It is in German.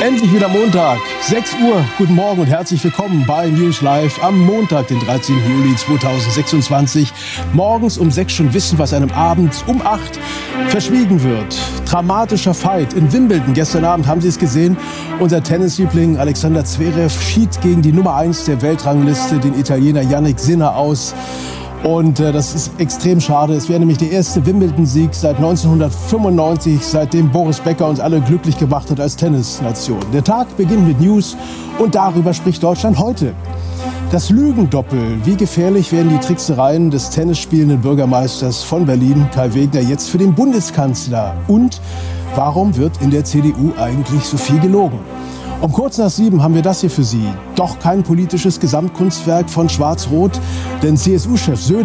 Endlich wieder Montag, 6 Uhr. Guten Morgen und herzlich willkommen bei News Live am Montag, den 13. Juli 2026. Morgens um 6 schon wissen, was einem abends um 8 verschwiegen wird. Dramatischer Fight in Wimbledon. Gestern Abend haben Sie es gesehen. Unser Tennisliebling Alexander Zverev schied gegen die Nummer 1 der Weltrangliste, den Italiener Jannik Sinner, aus. Und das ist extrem schade. Es wäre nämlich der erste Wimbledon-Sieg seit 1995, seitdem Boris Becker uns alle glücklich gemacht hat als Tennisnation. Der Tag beginnt mit News und darüber spricht Deutschland heute. Das Lügendoppel. Wie gefährlich werden die Tricksereien des tennisspielenden Bürgermeisters von Berlin, Kai Wegner, jetzt für den Bundeskanzler? Und warum wird in der CDU eigentlich so viel gelogen? Um kurz nach 7 haben wir das hier für Sie. Doch kein politisches Gesamtkunstwerk von Schwarz-Rot, denn CSU-Chef Söder